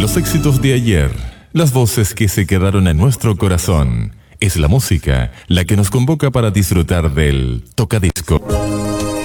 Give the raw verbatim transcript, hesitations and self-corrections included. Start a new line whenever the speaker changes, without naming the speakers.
Los éxitos de ayer, las voces que se quedaron en nuestro corazón. Es la música la que nos convoca para disfrutar del Tocadisco.